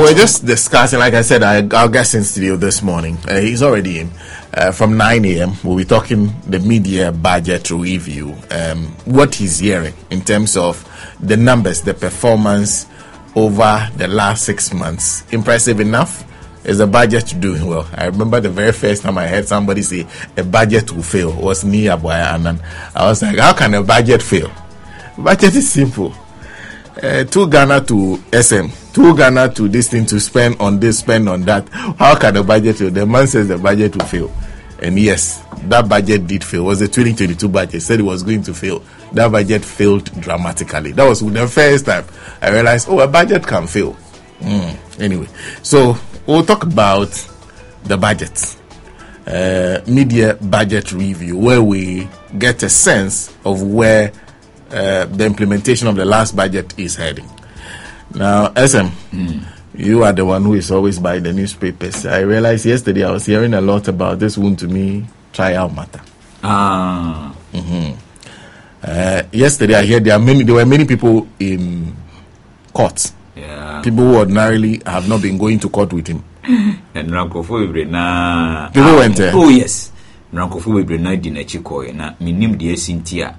were just discussing, like I said, our guest in studio this morning. He's already in. From 9 a.m., we'll be talking the media budget review. What he's hearing in terms of the numbers, the performance over the last 6 months. Impressive enough? Is the budget doing well? I remember the very first time I heard somebody say a budget will fail was Nia Boya, and I was like, how can a budget fail? Budget is simple. 2 Ghana to SM, 2 Ghana to this thing, to spend on this, spend on that. How can the budget fail? The man says the budget will fail. And yes, that budget did fail. It was the 2022 budget. Said it was going to fail. That budget failed dramatically. That was the first time I realized, a budget can fail. Anyway, so we'll talk about the budget. Media budget review, where we get a sense of where the implementation of the last budget is heading. Now, SM, you are the one who is always buying the newspapers. I realized yesterday I was hearing a lot about this Wontumi trial matter. Yesterday I heard there were many people in court. Yeah. People who ordinarily have not been going to court with him. And Rankofo na people went there. Oh yes. Rankofo we na di na chiko na minim de Cynthia.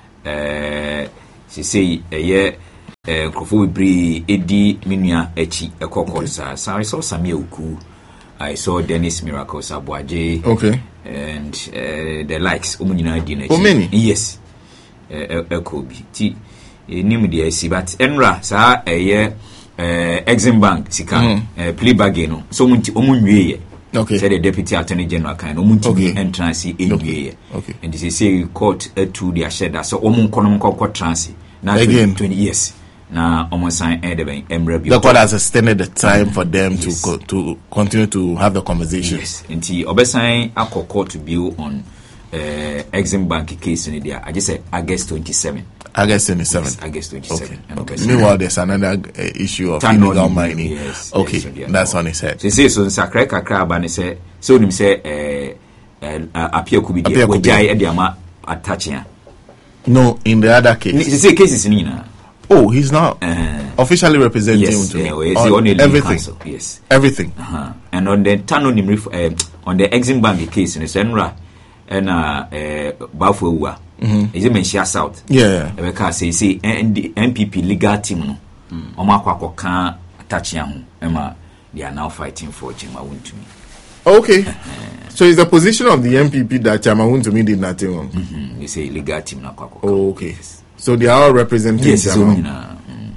She say Rankofo we edi minua echi ekokor sa. I saw Samuel Uku. I saw Dennis Miracle Sabuaje. Okay. And the likes umunyina di na chi. Many? Yes. Ekobi. Ti nim de si but enra sa Exim Bank sika plea bargain no so omunwie. Okay. Said the deputy attorney general kind omunti entrance anyway. Okay. And they say court to their shed so omunkonom kokko trance now again 20 years na omonsan emre bi. The court has extended the time for them to continue to have the conversation. Yes. Nti obesan akọ court to bill on Exim Bank case in there. I just said August 27. August 27. Yes, August 27. Okay. Meanwhile, there's another issue of illegal mining. Yes. Okay, yes, that's on his head. So say so sakra kakra ba ne say so nim say appeal could be there we jai e dey ama attaching. No, in the other case. Say cases ni na. Oh, he's not officially representing to me. On everything. Council, yes. Everything. And on the Tanonim on the Exim Bank case in Senra and Bafua. Is it Menchia South? Yeah. Because say and the MPP legal team no. Omakwa can attach him. Emma, they are now fighting for Chima Wontumi. Okay. So it's the position of the MPP that Chima Wontumi did nothing wrong. They say legal team na kwako. Oh, okay. Yes. So they are all representing Chima.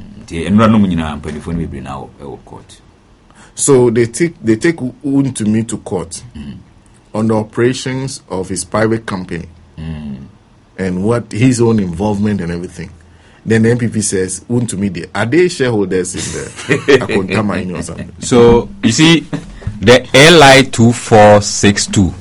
Court. So they take Wontumi to court on the operations of his private company. And what his own involvement and everything. Then the MPP says, Wontumi, are they shareholders in the Akonta Mining or something? So, you see, the LI 2462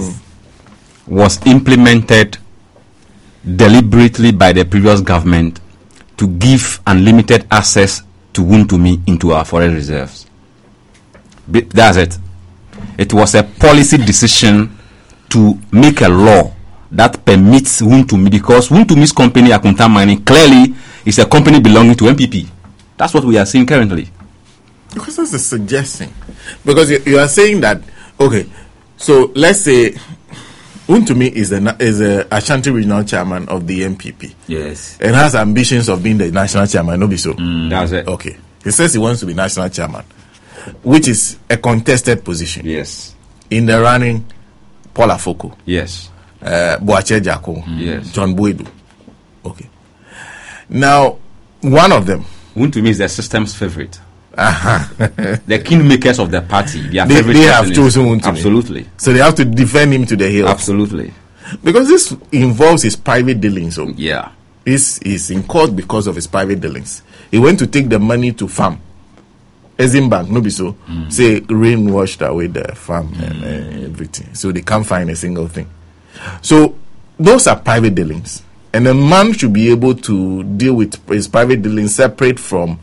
was implemented deliberately by the previous government to give unlimited access to Wontumi into our forest reserves. That's it. It was a policy decision to make a law that permits Wontumi, because Wontumi's company, Akonta Mining, clearly is a company belonging to MPP. That's what we are seeing currently. Because that's a suggestion. Because you are saying that, okay, so let's say Wontumi is a Ashanti regional chairman of the MPP. Yes. And has ambitions of being the national chairman, no be so? That's it. Okay. He says he wants to be national chairman, which is a contested position. Yes. In the running, Paul Afoko. Yes. Boache Jako. Yes. John Boedu. Okay. Now, one of them. Wontumi is the system's favorite. The kingmakers of the party. They have chosen Wontumi. Absolutely. So they have to defend him to the hill. Absolutely. Because this involves his private dealings. So yeah. He's in court because of his private dealings. He went to take the money to farm. Exim Bank, no be so. Say rain washed away the farm and everything. So they can't find a single thing. So those are private dealings. And a man should be able to deal with his private dealings separate from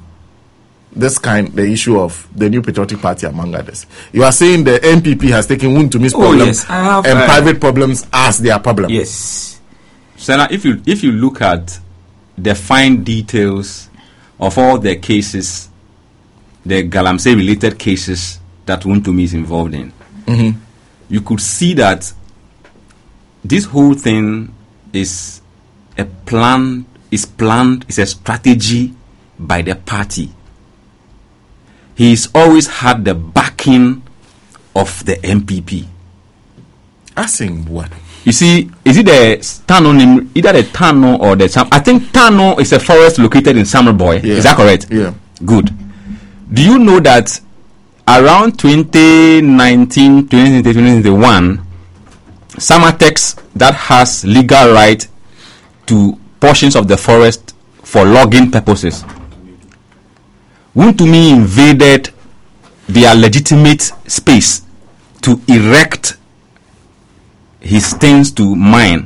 the issue of the New Patriotic Party, among others. You are saying the MPP has taken Wontumi's problems and private problems as their problem. Yes. Senna, if you look at the fine details of all the cases the Galamsey related cases that Wontumi is involved in, you could see that this whole thing is a plan, is a strategy by the party. He's always had the backing of the MPP. As in what? You see, is it the Tano, either the Tano or the Sam? I think Tano is a forest located in Samarboy. Yeah. Is that correct? Yeah. Good. Do you know that around 2019, 2021, Samatex that has legal right to portions of the forest for logging purposes, Wontumi invaded their legitimate space to erect his things to mine.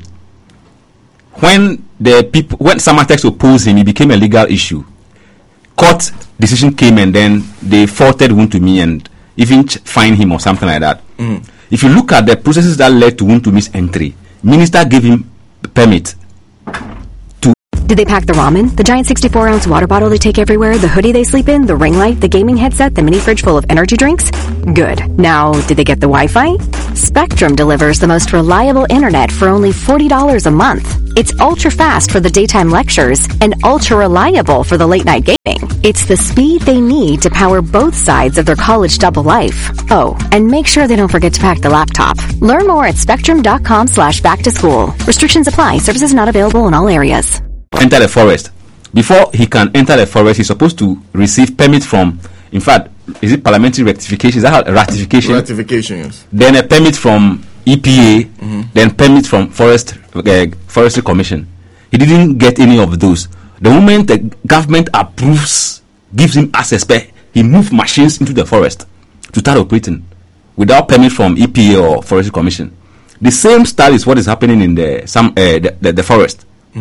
When Samatex opposed him, it became a legal issue. Court decision came and then they faulted Wontumi and even fined him or something like that. If you look at the processes that led to Wontumi's entry, minister gave him permit. Did they pack the ramen, the giant 64-ounce water bottle they take everywhere, the hoodie they sleep in, the ring light, the gaming headset, the mini fridge full of energy drinks? Good. Now, did they get the Wi-Fi? Spectrum delivers the most reliable internet for only $40 a month. It's ultra-fast for the daytime lectures and ultra-reliable for the late-night gaming. It's the speed they need to power both sides of their college double life. Oh, and make sure they don't forget to pack the laptop. Learn more at spectrum.com/back-to-school. Restrictions apply. Services not available in all areas. Enter the forest. Before he can enter the forest, he's supposed to receive permit from, in fact, is it parliamentary rectification? Is that how, ratification? Ratification, yes. Then a permit from EPA, then permit from Forestry Commission. He didn't get any of those. The moment the government approves, gives him access, he moved machines into the forest to start operating without permit from EPA or Forestry Commission. The same style is what is happening in the forest.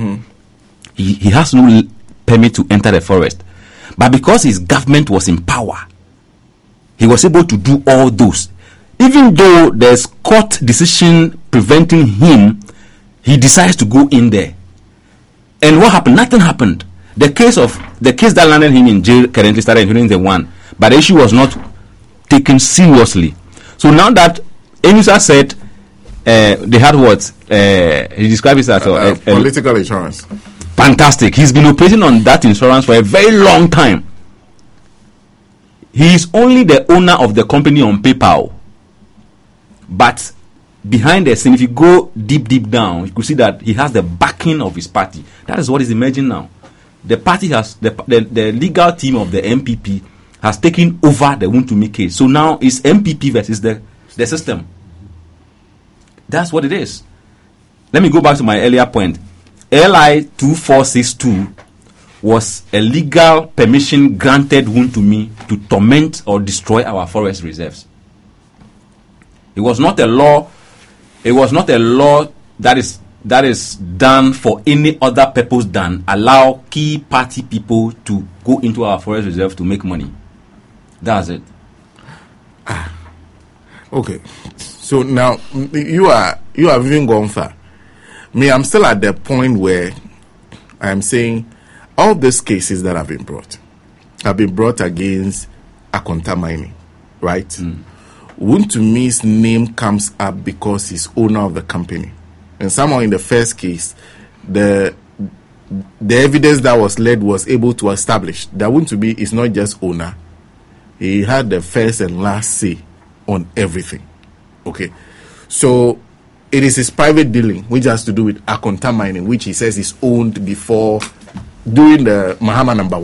He has no permit to enter the forest. But because his government was in power, he was able to do all those. Even though there's court decision preventing him, he decides to go in there. And what happened? Nothing happened. The case that landed him in jail currently started in 2001, but the issue was not taken seriously. So now that Enusa said they had what he described it as political insurance. Fantastic. He's been operating on that insurance for a very long time. He is only the owner of the company on paper. But behind the scene, if you go deep down, you could see that he has the backing of his party. That is what is emerging now. The party has, the legal team of the MPP has taken over the Wontumi case. So now it's MPP versus the system. That's what it is. Let me go back to my earlier point. LI 2462 was a legal permission granted Wontumi to torment or destroy our forest reserves. It was not a law. It was not a law that is done for any other purpose than allow key party people to go into our forest reserve to make money. That's it. Okay. So now you have even gone far. Me, I'm still at the point where I'm saying all these cases that have been brought against Akonta Mining, right? Wontumi's name comes up because he's owner of the company. And somehow in the first case, the evidence that was led was able to establish that Wontumi is not just owner. He had the first and last say on everything. Okay. So it is his private dealing, which has to do with Akonta Mining, which he says is owned before during the Mahama No.